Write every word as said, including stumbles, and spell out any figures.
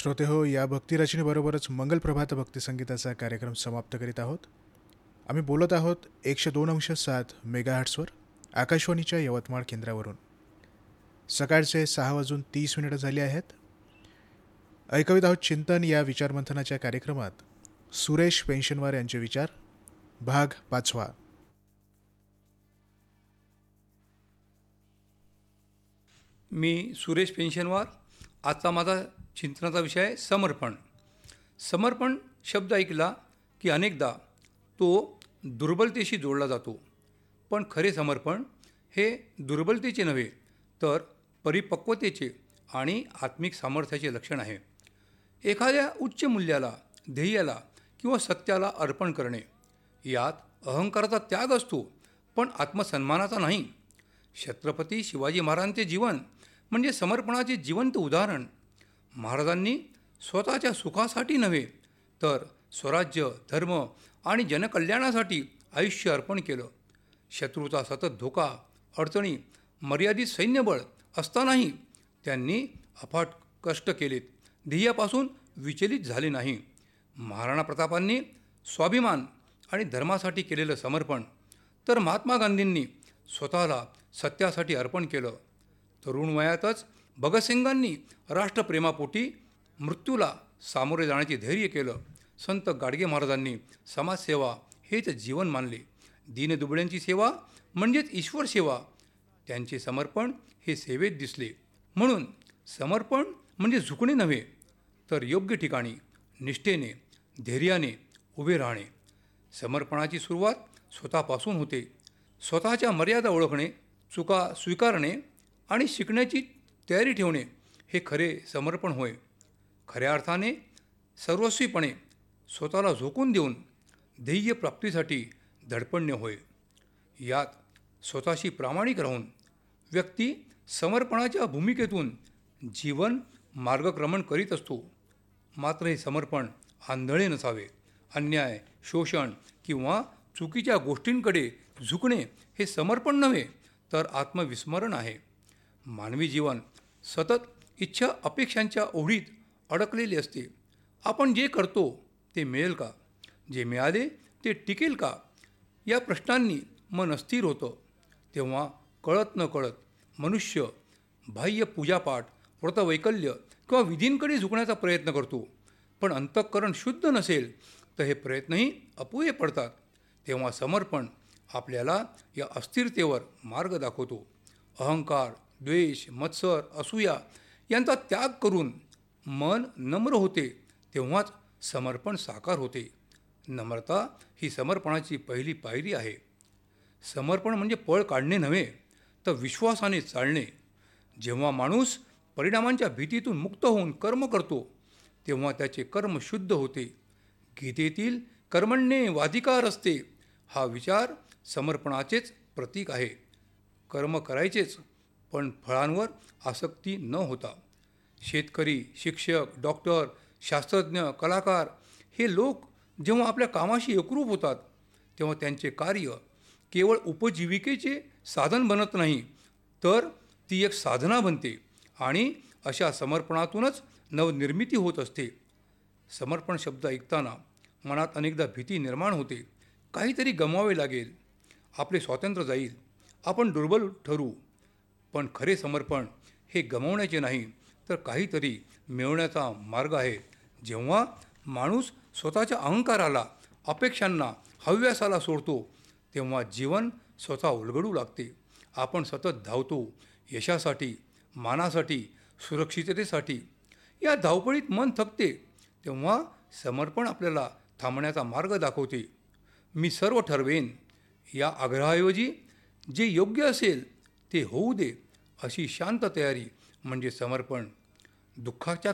श्रोते हो, या भक्तिरचनेबरोबरच मंगल प्रभात भक्तिसंगीताचा कार्यक्रम समाप्त करीत आहोत. आम्ही बोलत आहोत एकशे दोन अंश सात मेगाहर्ट्सवर आकाशवाणीच्या यवतमाळ केंद्रावरून. सकाळचे सहा वाजून तीस मिनिटं झाली आहेत. ऐकवीत आहोत चिंतन या विचारमंथनाच्या कार्यक्रमात सुरेश पेन्शनवार यांचे विचार, भाग पाचवा. मी सुरेश पेन्शनवार. आजचा माझा चिंतनाचा विषय आहे समर्पण. समर्पण शब्द ऐकला की अनेकदा तो दुर्बलतेशी जोडला जातो, पण खरे समर्पण हे दुर्बलतेचे नव्हे तर परिपक्वतेचे आणि आत्मिक सामर्थ्याचे लक्षण आहे. एखाद्या उच्च मूल्याला, ध्येयाला किंवा सत्याला अर्पण करणे यात अहंकाराचा त्याग असतो, पण आत्मसन्मानाचा नाही. छत्रपती शिवाजी महाराजांचे जीवन म्हणजे समर्पणाचे जिवंत उदाहरण. महाराजांनी स्वतःच्या सुखासाठी नव्हे तर स्वराज्य, धर्म आणि जनकल्याणासाठी आयुष्य अर्पण केलं. शत्रूचा सतत धोका, अडचणी, मर्यादित सैन्यबळ असतानाही त्यांनी अफाट कष्ट केलेत, ध्येयापासून विचलित झाले नाही. महाराणा प्रतापांनी स्वाभिमान आणि धर्मासाठी केलेलं समर्पण, तर महात्मा गांधींनी स्वतःला सत्यासाठी अर्पण केलं. तरुण वयातच भगतसिंगांनी राष्ट्रप्रेमापोटी मृत्यूला सामोरे जाण्याचे धैर्य केलं. संत गाडगे महाराजांनी समाजसेवा हेच जीवन मानले. दीनदुबळ्यांची सेवा म्हणजेच ईश्वर सेवा. त्यांचे समर्पण हे सेवेत दिसले. म्हणून समर्पण म्हणजे झुकणे नव्हे तर योग्य ठिकाणी निष्ठेने, धैर्याने उभे राहणे. समर्पणाची सुरुवात स्वतःपासून होते. स्वतःच्या मर्यादा ओळखणे, चुका स्वीकारणे आणि शिकण्याची तयारी ठेवणे हे खरे समर्पण होय. खऱ्या अर्थाने सर्वस्वीपणे स्वतःला झोकून देऊन ध्येयप्राप्तीसाठी धडपडणे होय. यात स्वतःशी प्रामाणिक राहून व्यक्ती समर्पणाच्या भूमिकेतून जीवन मार्गक्रमण करीत असतो. मात्र हे समर्पण आंधळे नसावे. अन्याय, शोषण किंवा चुकीच्या गोष्टींकडे झुकणे हे समर्पण नव्हे तर आत्मविस्मरण आहे. मानवी जीवन सतत इच्छा अपेक्षांच्या ओढीत अडकलेले असते. आपण जे करतो ते मिळेल का? जे मिळाले ते टिकेल का? या प्रश्नांनी मन अस्थिर होतं. तेव्हा कळत न कळत मनुष्य बाह्य पूजापाठ, व्रतवैकल्य किंवा विधींकडे झुकण्याचा प्रयत्न करतो. पण अंतःकरण शुद्ध नसेल तर हे प्रयत्नही अपुरे पडतात. तेव्हा समर्पण आपल्याला या अस्थिरतेवर मार्ग दाखवतो. अहंकार, द्वेष, मत्सर, असूया यांचा त्याग करून मन नम्र होते, तेव्हाच समर्पण साकार होते. नम्रता ही समर्पणाची पहिली पायरी आहे. समर्पण म्हणजे पळ काढणे नव्हे तर विश्वासाने चालणे. जेव्हा माणूस परिणामांच्या भीतीतून मुक्त होऊन कर्म करतो तेव्हा त्याचे कर्म शुद्ध होते. गीतेतील कर्मण्ये वाधिकार असते हा विचार समर्पणाचेच प्रतीक आहे. कर्म करायचेच, पण फळांवर आसक्ती न होता. शेतकरी, शिक्षक, डॉक्टर, शास्त्रज्ञ, कलाकार हे लोक जेव्हा आपल्या कामाशी एकरूप होतात तेव्हा त्यांचे कार्य केवळ उपजीविकेचे साधन बनत नाही तर ती एक साधना बनते आणि अशा समर्पणातूनच नवनिर्मिती होत असते. समर्पण शब्द ऐकताना मनात अनेकदा भीती निर्माण होते. काहीतरी गमवावे लागेल, आपले स्वातंत्र्य जाईल, आपण दुर्बल ठरू. पण खरे समर्पण हे गमावण्याचे नाही तर काहीतरी मिळवण्याचा मार्ग आहे. जेव्हा माणूस स्वतःच्या अहंकाराला, अपेक्षांना, हव्यासाला सोडतो तेव्हा जीवन स्वतः उलगडू लागते. आपण सतत धावतो यशासाठी, मानासाठी, सुरक्षिततेसाठी. या धावपळीत मन थकते तेव्हा समर्पण आपल्याला थांबण्याचा मार्ग दाखवते. मी सर्व ठरवेन या आग्रहाऐवजी जे योग्य असेल ते होऊ दे अशी शांत तयारी म्हणजे समर्पण. दुःखाच्या